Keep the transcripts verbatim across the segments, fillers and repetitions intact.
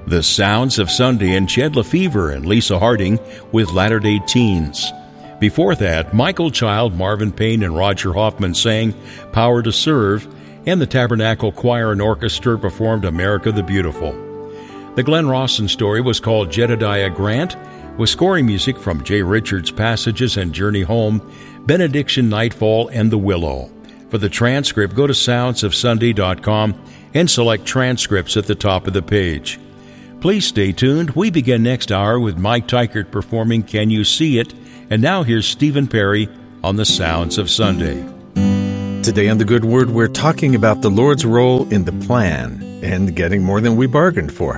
The Sounds of Sunday, and Ched Lefevre and Lisa Harding with Latter-day Teens. Before that, Michael Child, Marvin Payne, and Roger Hoffman sang Power to Serve, and the Tabernacle Choir and Orchestra performed America the Beautiful. The Glenn Rawson story was called Jedediah Grant, with scoring music from Jay Richards' Passages and Journey Home, Benediction Nightfall, and The Willow. For the transcript, go to sounds of sunday dot com and select Transcripts at the top of the page. Please stay tuned. We begin next hour with Mike Teichert performing Can You See It? And now here's Stephen Perry on the Sounds of Sunday. Today on The Good Word, we're talking about the Lord's role in the plan and getting more than we bargained for.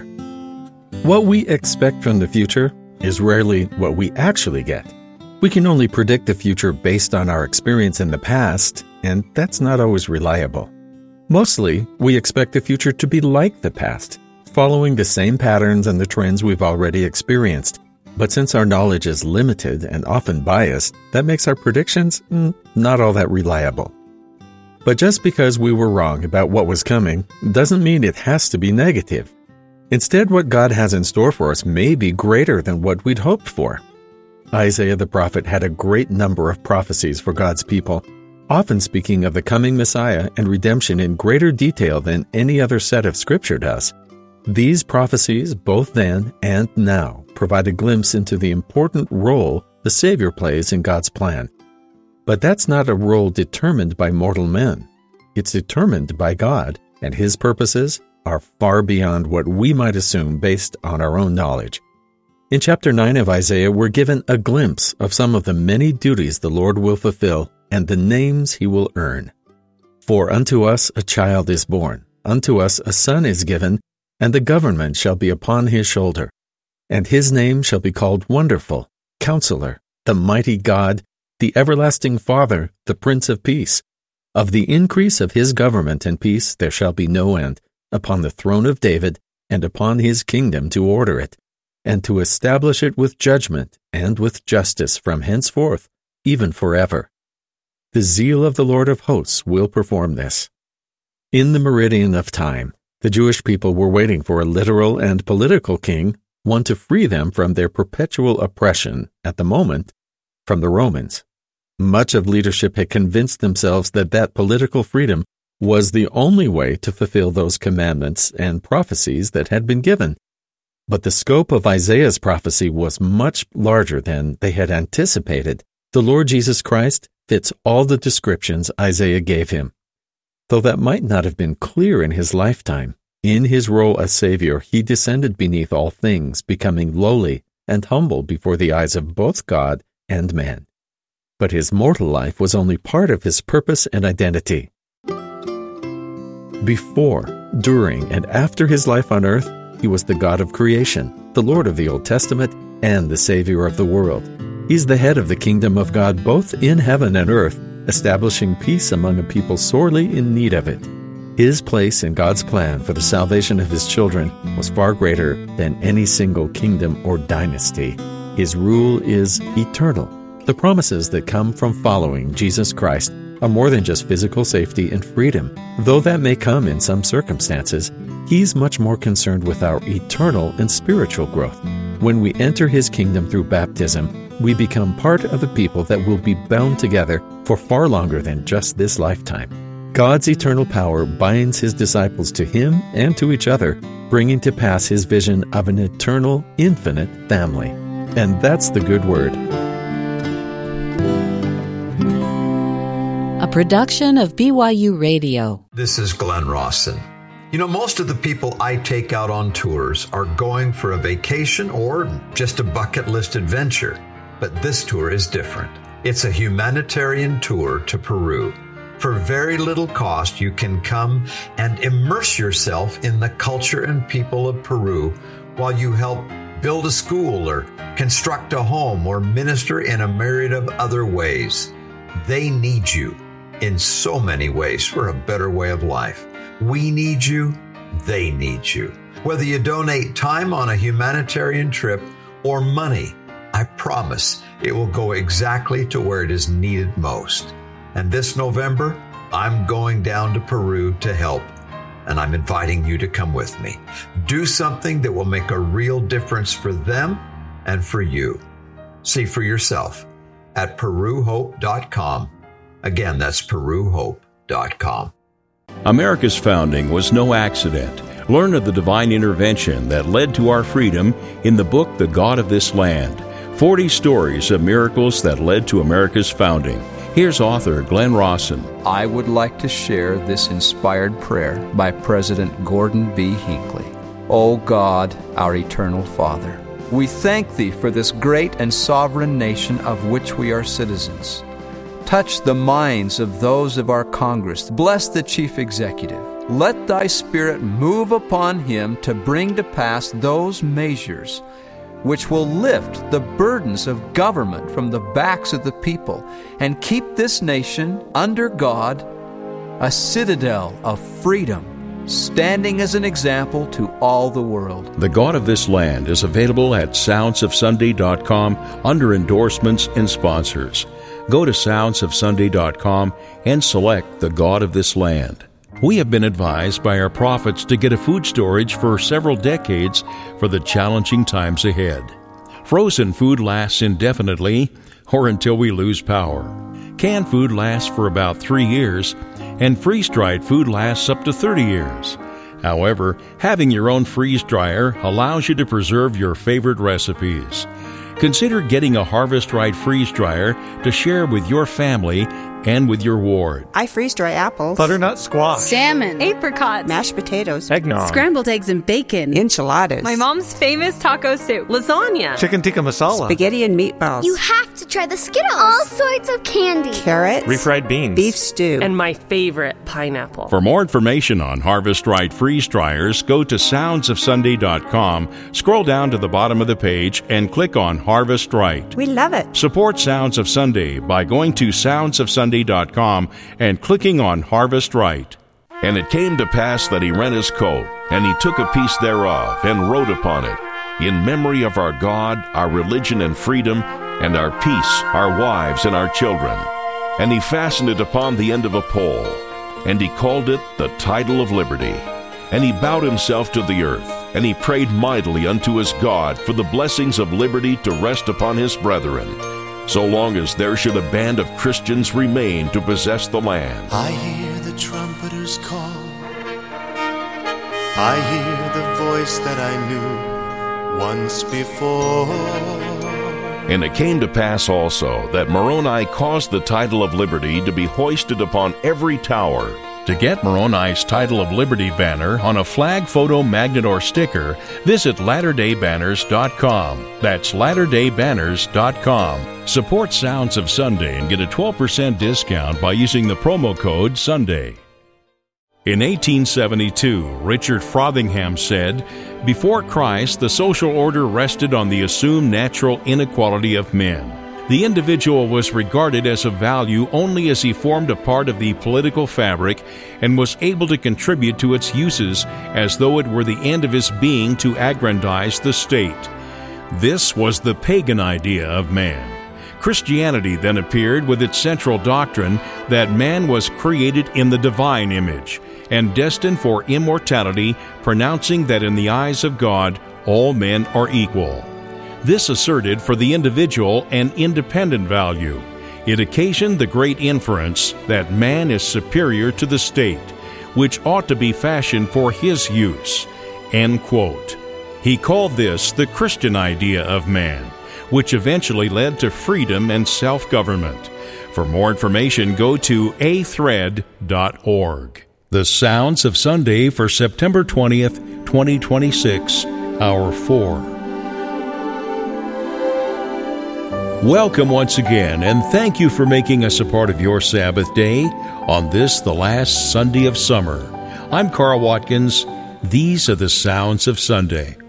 What we expect from the future is rarely what we actually get. We can only predict the future based on our experience in the past, and that's not always reliable. Mostly, we expect the future to be like the past, following the same patterns and the trends we've already experienced. But since our knowledge is limited and often biased, that makes our predictions mm, not all that reliable. But just because we were wrong about what was coming doesn't mean it has to be negative. Instead, what God has in store for us may be greater than what we'd hoped for. Isaiah the prophet had a great number of prophecies for God's people, often speaking of the coming Messiah and redemption in greater detail than any other set of Scripture does. These prophecies, both then and now, provide a glimpse into the important role the Savior plays in God's plan. But that's not a role determined by mortal men. It's determined by God, and His purposes are far beyond what we might assume based on our own knowledge. In chapter nine of Isaiah, we're given a glimpse of some of the many duties the Lord will fulfill and the names He will earn. For unto us a child is born, unto us a son is given, and the government shall be upon His shoulder. And His name shall be called Wonderful, Counselor, the Mighty God, the Everlasting Father, the Prince of Peace. Of the increase of His government and peace there shall be no end, upon the throne of David, and upon His kingdom to order it, and to establish it with judgment and with justice from henceforth, even forever. The zeal of the Lord of hosts will perform this. In the meridian of time, the Jewish people were waiting for a literal and political king, one to free them from their perpetual oppression, at the moment, from the Romans. Much of leadership had convinced themselves that that political freedom was the only way to fulfill those commandments and prophecies that had been given. But the scope of Isaiah's prophecy was much larger than they had anticipated. The Lord Jesus Christ fits all the descriptions Isaiah gave Him. Though that might not have been clear in His lifetime, in His role as Savior, He descended beneath all things, becoming lowly and humble before the eyes of both God and man. But His mortal life was only part of His purpose and identity. Before, during, and after His life on earth, He was the God of creation, the Lord of the Old Testament, and the Savior of the world. He's the head of the kingdom of God both in heaven and earth, establishing peace among a people sorely in need of it. His place in God's plan for the salvation of His children was far greater than any single kingdom or dynasty. His rule is eternal. The promises that come from following Jesus Christ are more than just physical safety and freedom. Though that may come in some circumstances, He's much more concerned with our eternal and spiritual growth. When we enter His kingdom through baptism, we become part of a people that will be bound together for far longer than just this lifetime. God's eternal power binds His disciples to Him and to each other, bringing to pass His vision of an eternal, infinite family. And that's the good word. A production of B Y U Radio. This is Glenn Rawson. You know, most of the people I take out on tours are going for a vacation or just a bucket list adventure. But this tour is different. It's a humanitarian tour to Peru. For very little cost, you can come and immerse yourself in the culture and people of Peru while you help build a school or construct a home or minister in a myriad of other ways. They need you in so many ways for a better way of life. We need you. They need you. Whether you donate time on a humanitarian trip or money, I promise it will go exactly to where it is needed most. And this November, I'm going down to Peru to help. and I'm inviting you to come with me. Do something that will make a real difference for them and for you. See for yourself at peru hope dot com. Again, that's peru hope dot com. America's founding was no accident. Learn of the divine intervention that led to our freedom in the book The God of This Land. forty stories of miracles that led to America's founding. Here's author Glenn Rawson. I would like to share this inspired prayer by President Gordon B. Hinckley. O God, our eternal Father, we thank Thee for this great and sovereign nation of which we are citizens. Touch the minds of those of our Congress. Bless the Chief Executive. Let Thy Spirit move upon him to bring to pass those measures which will lift the burdens of government from the backs of the people and keep this nation under God, a citadel of freedom, standing as an example to all the world. The God of This Land is available at sounds of sunday dot com under endorsements and sponsors. Go to sounds of sunday dot com and select The God of This Land. We have been advised by our prophets to get a food storage for several decades for the challenging times ahead. Frozen food lasts indefinitely or until we lose power. Canned food lasts for about three years, and freeze-dried food lasts up to thirty years. However, having your own freeze dryer allows you to preserve your favorite recipes. Consider getting a Harvest Right freeze dryer to share with your family and with your ward. I freeze dry apples, butternut squash, salmon, apricots, mashed potatoes, eggnog, scrambled eggs and bacon, enchiladas, my mom's famous taco soup, lasagna, chicken tikka masala, spaghetti and meatballs. You have to try the Skittles. All sorts of candy. Carrots, refried beans, beef stew, and my favorite, pineapple. For more information on Harvest Right freeze dryers, go to sounds of sunday dot com, scroll down to the bottom of the page, and click on Harvest Right. We love it. Support Sounds of Sunday by going to sounds of sunday dot com and clicking on Harvest Right. And it came to pass that he rent his coat, and he took a piece thereof, and wrote upon it, In memory of our God, our religion and freedom, and our peace, our wives and our children. And he fastened it upon the end of a pole, and he called it the Title of Liberty. And he bowed himself to the earth, and he prayed mightily unto his God for the blessings of liberty to rest upon his brethren, so long as there should a band of Christians remain to possess the land. I hear the trumpeters call. I hear the voice that I knew once before. And it came to pass also that Moroni caused the Title of Liberty to be hoisted upon every tower. To get Moroni's Title of Liberty banner on a flag, photo, magnet, or sticker, visit latter day banners dot com. That's latter day banners dot com. Support Sounds of Sunday and get a twelve percent discount by using the promo code SUNDAY. In eighteen seventy-two, Richard Frothingham said, "Before Christ, the social order rested on the assumed natural inequality of men. The individual was regarded as of value only as he formed a part of the political fabric and was able to contribute to its uses as though it were the end of his being to aggrandize the state. This was the pagan idea of man. Christianity then appeared with its central doctrine that man was created in the divine image and destined for immortality, pronouncing that in the eyes of God all men are equal. This asserted for the individual an independent value. It occasioned the great inference that man is superior to the state, which ought to be fashioned for his use." End quote. He called this the Christian idea of man, which eventually led to freedom and self-government. For more information, go to a thread dot org. The Sounds of Sunday for September twentieth, twenty twenty-six, Hour four. Welcome once again, and thank you for making us a part of your Sabbath day on this, the last Sunday of summer. I'm Carl Watkins. These are the Sounds of Sunday.